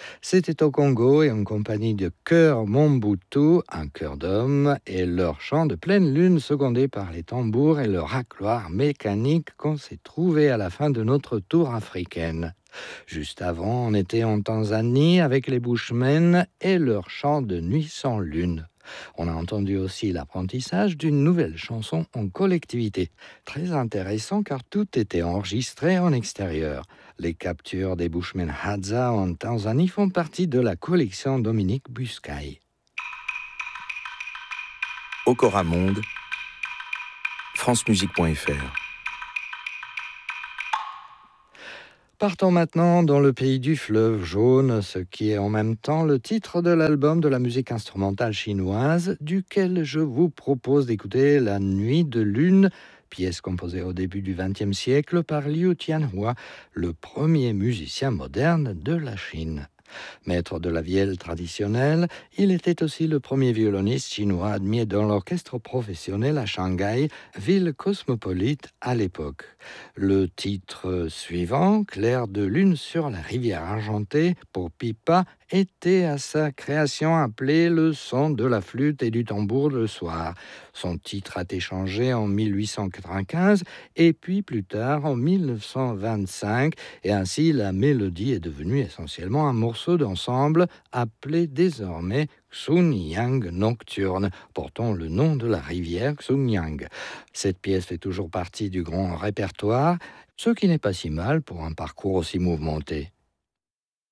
C'était au Congo et en compagnie de Chœur Momboutou, un chœur d'hommes, et leur chant de pleine lune secondé par les tambours et le racloir mécanique qu'on s'est trouvé à la fin de notre tour africaine. Juste avant, on était en Tanzanie avec les Bushmen et leur chant de nuit sans lune. On a entendu aussi l'apprentissage d'une nouvelle chanson en collectivité. Très intéressant car tout était enregistré en extérieur. Les captures des Bushmen Hadza en Tanzanie font partie de la collection Dominique Buscaille. Okora Monde, francemusique.fr. Partons maintenant dans le pays du fleuve jaune, ce qui est en même temps le titre de l'album de la musique instrumentale chinoise, duquel je vous propose d'écouter La Nuit de Lune, pièce composée au début du XXe siècle par Liu Tianhua, le premier musicien moderne de la Chine. Maître de la vielle traditionnelle, il était aussi le premier violoniste chinois admis dans l'orchestre professionnel à Shanghai, ville cosmopolite à l'époque. Le titre suivant, Clair de lune sur la rivière argentée, pour Pipa, était à sa création appelé le son de la flûte et du tambour le soir. Son titre a été changé en 1895 et puis plus tard en 1925, et ainsi la mélodie est devenue essentiellement un morceau d'ensemble appelé désormais Xunyang Nocturne, portant le nom de la rivière Xunyang. Cette pièce fait toujours partie du grand répertoire, ce qui n'est pas si mal pour un parcours aussi mouvementé.